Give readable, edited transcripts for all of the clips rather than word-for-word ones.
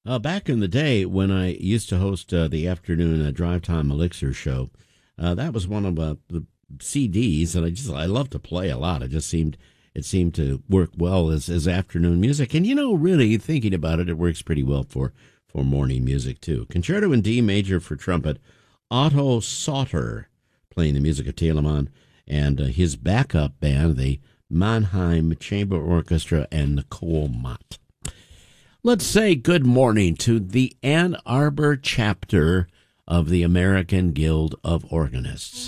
Back in the day when I used to host the afternoon Drive Time Elixir show, that was one of the CDs that I love to play a lot. It seemed to work well as afternoon music. And, really thinking about it, it works pretty well for morning music, too. Concerto in D major for trumpet, Otto Sauter playing the music of Telemann, and his backup band, the Mannheim Chamber Orchestra and Nicole Mott. Let's say good morning to the Ann Arbor chapter of the American Guild of Organists.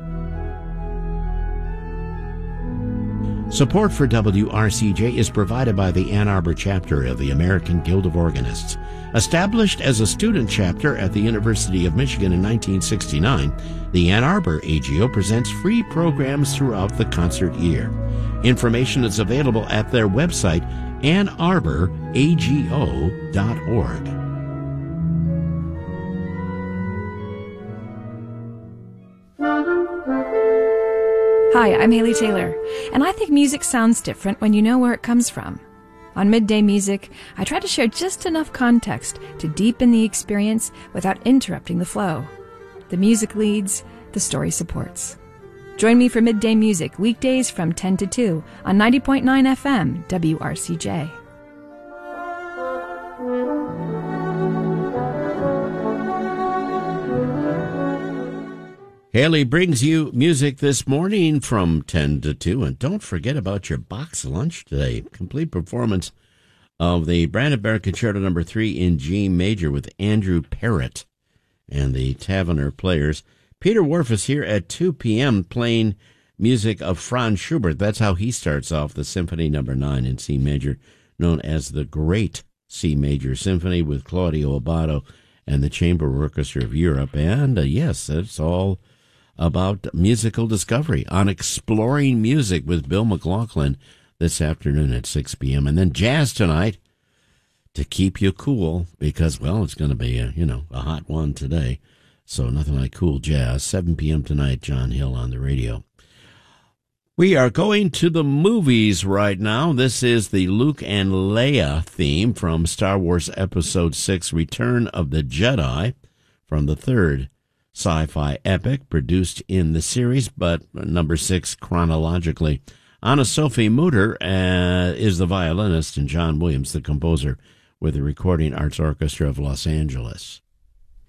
Support for WRCJ is provided by the Ann Arbor chapter of the American Guild of Organists. Established as a student chapter at the University of Michigan in 1969, the Ann Arbor AGO presents free programs throughout the concert year. Information is available at their website, AnnArborAGO.org. Hi, I'm Haley Taylor, and I think music sounds different when you know where it comes from. On Midday Music, I try to share just enough context to deepen the experience without interrupting the flow. The music leads, the story supports. Join me for Midday Music weekdays from 10 to 2 on 90.9 FM WRCJ. Haley brings you music this morning from 10 to 2. And don't forget about your box lunch today. Complete performance of the Brandenburg Concerto No. 3 in G major with Andrew Parrott and the Tavener Players. Peter Whorf is here at 2 p.m. playing music of Franz Schubert. That's how he starts off the Symphony No. 9 in C major, known as the Great C Major Symphony, with Claudio Abbado and the Chamber Orchestra of Europe. And yes, it's all about musical discovery on Exploring Music with Bill McLaughlin this afternoon at 6 p.m. And then jazz tonight to keep you cool because, well, it's going to be a hot one today. So nothing like cool jazz. 7 p.m. tonight, John Hill on the radio. We are going to the movies right now. This is the Luke and Leia theme from Star Wars Episode 6, Return of the Jedi, from the third sci-fi epic produced in the series, but number 6 chronologically. Anna Sophie Mutter is the violinist, and John Williams the composer with the Recording Arts Orchestra of Los Angeles.